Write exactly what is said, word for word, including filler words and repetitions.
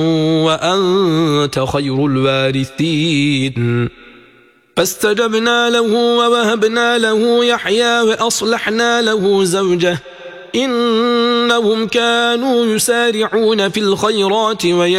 وأنت خير الوارثين فاستجبنا له ووهبنا له يحيى وأصلحنا له زوجه إنهم كانوا يسارعون في الخيرات